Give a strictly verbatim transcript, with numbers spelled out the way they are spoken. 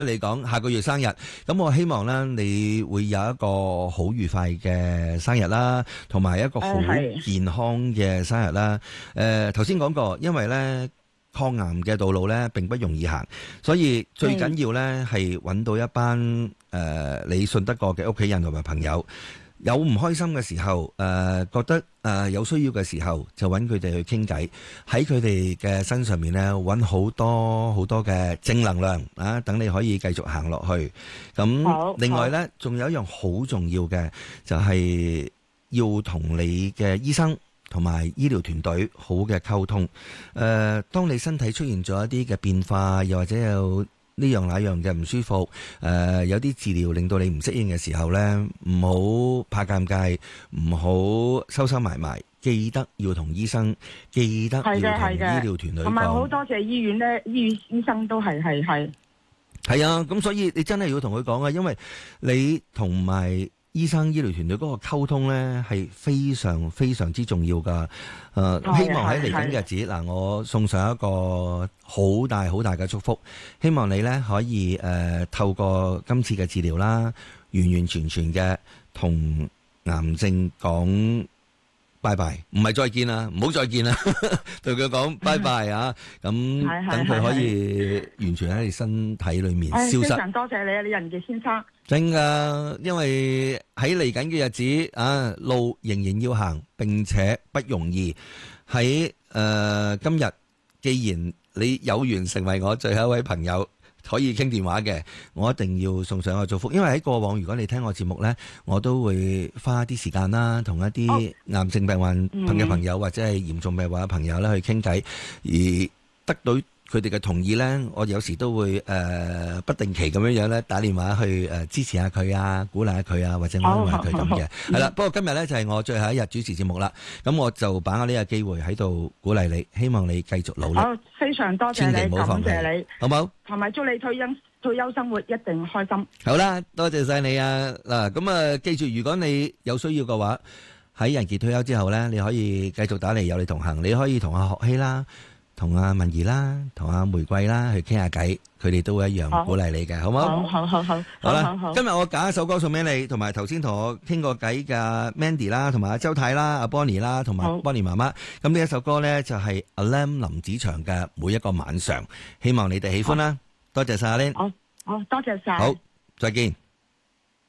你講下個月生日，咁我希望咧你會有一個好愉快嘅生日啦，同埋一個好健康嘅生日啦。誒，頭先講過，因為咧抗癌嘅道路咧並不容易行，所以最緊要咧係揾到一班誒你信得過嘅屋企人同埋朋友。有唔開心嘅時候，誒、呃、覺得誒、呃、有需要嘅時候，就揾佢哋去傾偈，喺佢哋嘅身上面咧揾好多好多嘅正能量啊，等你可以繼續行落去。咁另外呢，仲有一樣好重要嘅，就係、是、要同你嘅醫生同埋醫療團隊好嘅溝通。誒、呃，當你身體出現咗一啲嘅變化，又或者有呢樣那樣嘅唔舒服，誒、呃、有啲治療令到你唔適應嘅時候呢，唔好怕尷尬，唔好收收埋埋，記得要同醫生，記得要同醫療團隊講。同埋好多謝醫院呢，醫院醫生都係係係係啊，咁所以你真係要同佢講啊，因為你同埋醫生醫療團隊嗰個溝通呢係非常非常之重要噶。誒、呃，希望喺嚟緊嘅日子嗱，我送上一個好大好大嘅祝福，希望你呢可以誒、呃、透過今次嘅治療啦，完完全全嘅同癌症講拜拜，唔係再見啦，唔好再見啦，同佢講拜拜啊！咁等佢可以完全喺你身體裏面消失。非常多謝你啊，李仁傑先生。真噶，因為喺嚟緊嘅日子啊，路仍然要行，並且不容易。喺誒、呃、今日，既然你有緣成為我最後一位朋友，可以傾電話嘅，我一定要送上個祝福。因為喺過往，如果你聽我節目呢，我都會花啲時間啦，同一啲癌症病患朋嘅朋友、oh. 或者係嚴重病患嘅朋友咧去傾偈，而得到佢哋嘅同意呢，我有時都會誒、呃、不定期咁樣樣咧打電話去誒、呃、支持下佢啊，鼓勵下佢啊，或者安慰下佢咁嘅。係啦，不過今日呢，就係、是、我最後一日主持節目啦，咁我就把握呢個機會喺度鼓勵你，希望你繼續努力。好，非常多謝你，千祈唔好放棄，感謝你，好冇？同埋祝你退休退休生活一定開心。好啦，多謝晒你啊！嗱，咁啊，記住，如果你有需要嘅話，喺仁傑退休之後呢，你可以繼續打嚟有你同行，你可以同阿學希啦，同阿文儀啦，同阿玫瑰啦去傾下偈，佢哋都會一樣鼓勵你嘅，好唔好？好好好好，好啦，今日我揀一首歌送俾你，同埋頭先同我傾過偈嘅 Mandy 啦，同埋阿周太啦，阿 Bonnie 啦，同埋 Bonnie 媽媽。咁呢一首歌咧就係阿 Lam 林子祥嘅每一個晚上，希望你哋喜歡啦。多謝晒阿 Lam，好，好多謝晒，好，再見。